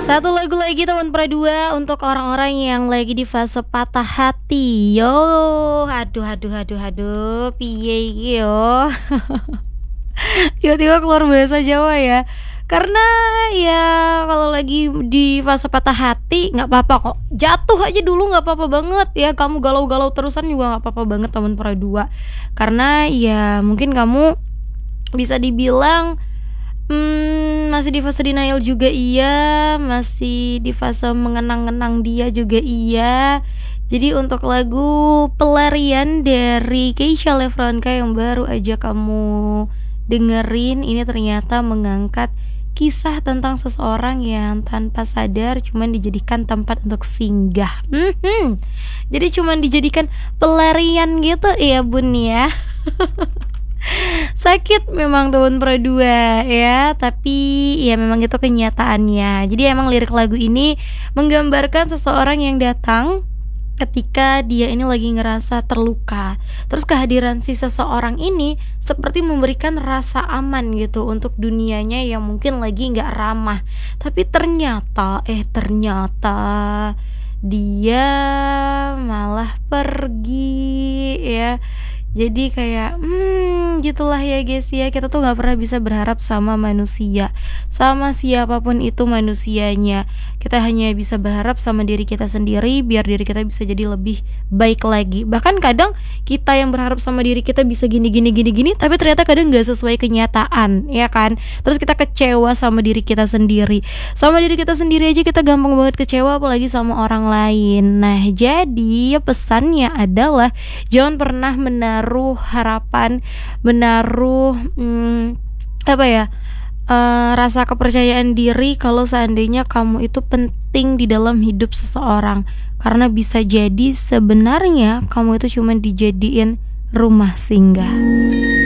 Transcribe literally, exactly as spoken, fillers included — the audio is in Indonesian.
Satu lagu lagi teman Pradua untuk orang-orang yang lagi di fase patah hati. Yo, aduh aduh aduh aduh, piye iki yo. Tiba-tiba keluar bahasa Jawa ya. Karena ya kalau lagi di fase patah hati nggak apa-apa kok. Jatuh aja dulu nggak apa-apa banget ya. Kamu galau-galau terusan juga nggak apa-apa banget teman Pradua. Karena ya mungkin kamu bisa dibilang Hmm, masih di fase denial juga iya, masih di fase mengenang-kenang dia juga iya. Jadi untuk lagu Pelarian dari Keisha Lefronka yang baru aja kamu dengerin, ini ternyata mengangkat kisah tentang seseorang yang tanpa sadar cuman dijadikan tempat untuk singgah. Hmm, jadi cuman dijadikan pelarian gitu ya bun ya. Sakit memang teman Pradua ya, tapi ya memang itu kenyataannya. Jadi emang lirik lagu ini menggambarkan seseorang yang datang ketika dia ini lagi ngerasa terluka. Terus kehadiran si seseorang ini seperti memberikan rasa aman gitu untuk dunianya yang mungkin lagi gak ramah. Tapi ternyata, eh ternyata dia malah pergi ya. Jadi kayak hmm gitulah ya guys ya. Kita tuh gak pernah bisa berharap sama manusia, sama siapapun itu manusianya. Kita hanya bisa berharap sama diri kita sendiri, biar diri kita bisa jadi lebih baik lagi. Bahkan kadang kita yang berharap sama diri kita bisa gini gini gini gini, tapi ternyata kadang gak sesuai kenyataan, ya kan. Terus kita kecewa sama diri kita sendiri. Sama diri kita sendiri aja kita gampang banget kecewa, apalagi sama orang lain. Nah jadi pesannya adalah jangan pernah menaruh menaruh harapan, menaruh hmm, apa ya uh, rasa kepercayaan diri kalau seandainya kamu itu penting di dalam hidup seseorang, karena bisa jadi sebenarnya kamu itu cuma dijadiin rumah singgah.